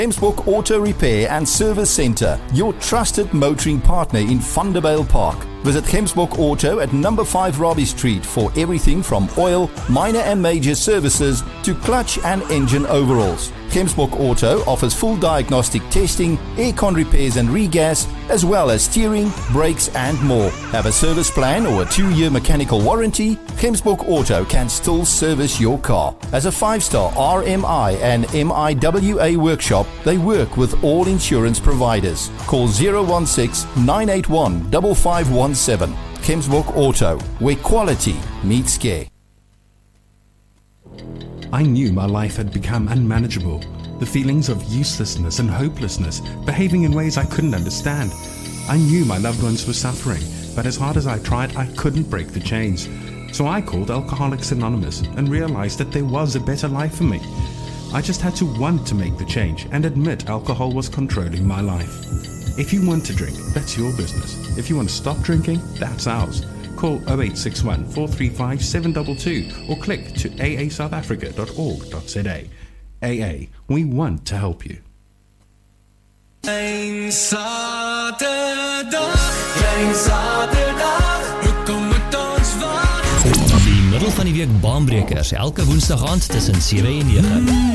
Gemsbok Auto Repair and Service Centre, your trusted motoring partner in Vanderbijl Park. Visit Gemsbok Auto at number 5 Robbie Street for everything from oil, minor and major services to clutch and engine overhauls. Gemsbok Auto offers full diagnostic testing, aircon repairs and regas, as well as steering, brakes and more. Have a service plan or a 2-year mechanical warranty? Gemsbok Auto can still service your car. As a 5-star RMI and MIWA workshop, they work with all insurance providers. Call 016-981-5517. Gemsbok Auto, where quality meets care. I knew my life had become unmanageable. The feelings of uselessness and hopelessness, behaving in ways I couldn't understand. I knew my loved ones were suffering, but as hard as I tried, I couldn't break the chains. So I called Alcoholics Anonymous and realized that there was a better life for me. I just had to want to make the change and admit alcohol was controlling my life. If you want to drink, that's your business. If you want to stop drinking, that's ours. Call 0861 435 722 or click to aasouthafrica.org.za. AA, we want to help you. Een Saterdag, hoekom moet ons wacht? Die middel van die week baanbrekers, elke woensdag aand tussen 7 en 9.